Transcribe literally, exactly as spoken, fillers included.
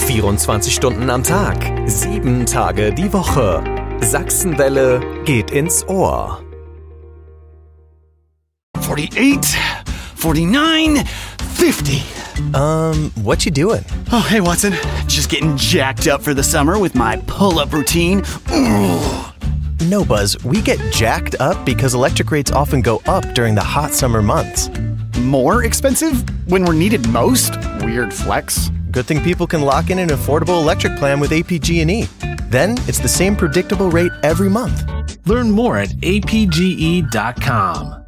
vierundzwanzig Stunden am Tag, sieben Tage die Woche. Sachsenwelle geht ins Ohr. forty-eight, forty-nine, fifty. Um, what you doing? Oh, hey, Watson. Just getting jacked up for the summer with my pull-up routine. Ooh. No, Buzz, we get jacked up because electric rates often go up during the hot summer months. More expensive when we're needed most? Weird flex. Good thing people can lock in an affordable electric plan with A P G and E. Then it's the same predictable rate every month. Learn more at A P G E dot com.